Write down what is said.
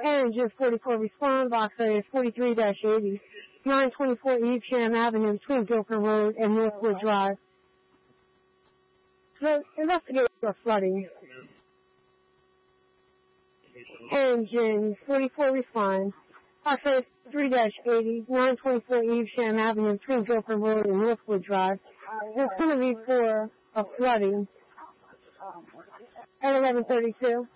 Engine 44 respond, box area 43-80, 924 Evesham Avenue between Guilford Road and Northwood Drive. So investigate for flooding. Engine 44 respond, box area 3-80, 924 Evesham Avenue between Guilford Road and Northwood Drive. There's going to be for a flooding at 11:32.